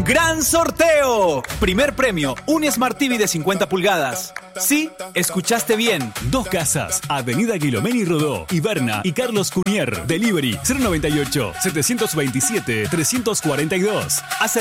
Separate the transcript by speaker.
Speaker 1: ¡Gran sorteo! Primer premio, un Smart TV de 50 pulgadas. Sí, escuchaste bien.
Speaker 2: 2 casas, Avenida Guilomén y Rodó, Iberna y Carlos Cunier. Delivery 098 727 342.